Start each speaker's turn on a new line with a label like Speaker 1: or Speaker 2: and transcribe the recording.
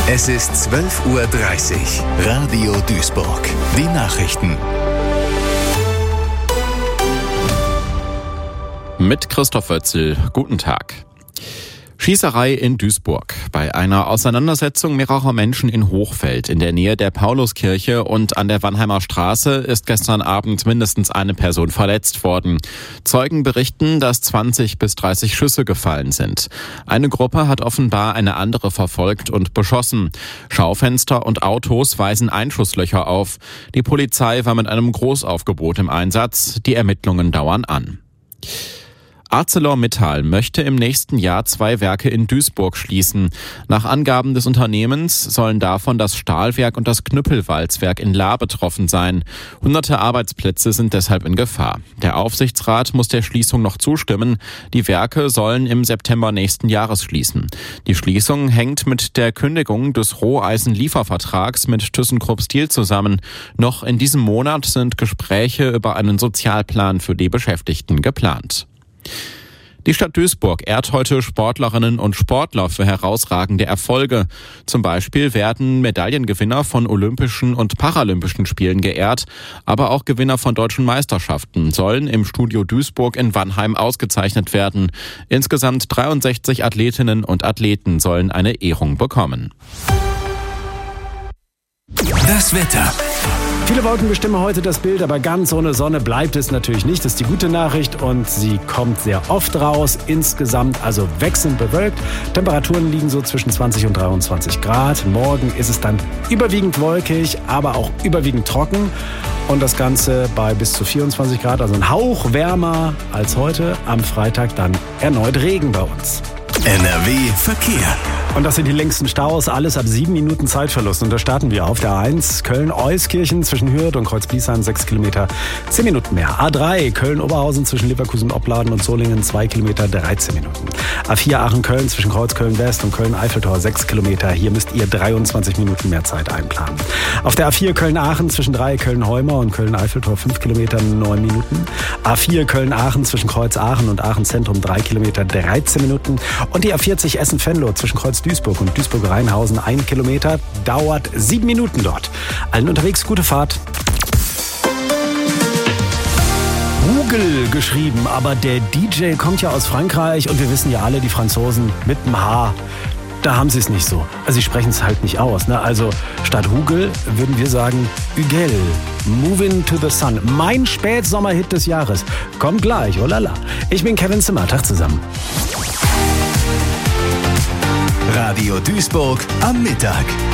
Speaker 1: Es ist 12:30 Uhr. Radio Duisburg. Die Nachrichten.
Speaker 2: Mit Christoph Wötzel. Guten Tag. Schießerei in Duisburg. Bei einer Auseinandersetzung mehrerer Menschen in Hochfeld in der Nähe der Pauluskirche und an der Wannheimer Straße ist gestern Abend mindestens eine Person verletzt worden. Zeugen berichten, dass 20 bis 30 Schüsse gefallen sind. Eine Gruppe hat offenbar eine andere verfolgt und beschossen. Schaufenster und Autos weisen Einschusslöcher auf. Die Polizei war mit einem Großaufgebot im Einsatz. Die Ermittlungen dauern an. ArcelorMittal möchte im nächsten Jahr 2 Werke in Duisburg schließen. Nach Angaben des Unternehmens sollen davon das Stahlwerk und das Knüppelwalzwerk in Lahr betroffen sein. Hunderte Arbeitsplätze sind deshalb in Gefahr. Der Aufsichtsrat muss der Schließung noch zustimmen. Die Werke sollen im September nächsten Jahres schließen. Die Schließung hängt mit der Kündigung des Roheisenliefervertrags mit ThyssenKrupp Steel zusammen. Noch in diesem Monat sind Gespräche über einen Sozialplan für die Beschäftigten geplant. Die Stadt Duisburg ehrt heute Sportlerinnen und Sportler für herausragende Erfolge. Zum Beispiel werden Medaillengewinner von Olympischen und Paralympischen Spielen geehrt, aber auch Gewinner von deutschen Meisterschaften sollen im Studio Duisburg in Wannheim ausgezeichnet werden. Insgesamt 63 Athletinnen und Athleten sollen eine Ehrung bekommen.
Speaker 1: Das Wetter.
Speaker 3: Viele Wolken bestimmen heute das Bild, aber ganz ohne Sonne bleibt es natürlich nicht. Das ist die gute Nachricht und sie kommt sehr oft raus. Insgesamt also wechselnd bewölkt. Temperaturen liegen so zwischen 20 und 23 Grad. Morgen ist es dann überwiegend wolkig, aber auch überwiegend trocken. Und das Ganze bei bis zu 24 Grad, also ein Hauch wärmer als heute. Am Freitag dann erneut Regen bei uns.
Speaker 1: NRW Verkehr.
Speaker 3: Und das sind die längsten Staus, alles ab 7 Minuten Zeitverlust. Und da starten wir auf der A1 Köln-Euskirchen zwischen Hürth und Kreuzbliesheim 6 Kilometer, 10 Minuten mehr. A3 Köln-Oberhausen zwischen Leverkusen, Opladen und Solingen 2 Kilometer, 13 Minuten. A4 Aachen-Köln zwischen Kreuzköln-West und Köln-Eiffeltor 6 Kilometer. Hier müsst ihr 23 Minuten mehr Zeit einplanen. Auf der A4 Köln-Aachen zwischen Köln-Heumer und Köln-Eiffeltor 5 Kilometer, 9 Minuten. A4 Köln-Aachen zwischen Kreuz-Aachen und Aachen-Zentrum 3 Kilometer, 13 Minuten. Und die A40 Essen-Venlo zwischen Kreuz-Duisburg und Duisburg-Rheinhausen 1 Kilometer, dauert 7 Minuten dort. Allen unterwegs gute Fahrt. Hugel geschrieben, aber der DJ kommt ja aus Frankreich und wir wissen ja alle, die Franzosen mit dem H, da haben sie es nicht so. Also sie sprechen es halt nicht aus. Ne? Also statt Hugel würden wir sagen Hugel. Moving to the Sun. Mein Spätsommerhit des Jahres. Kommt gleich, oh lala. Ich bin Kevin Zimmer. Tag zusammen.
Speaker 1: Radio Duisburg am Mittag.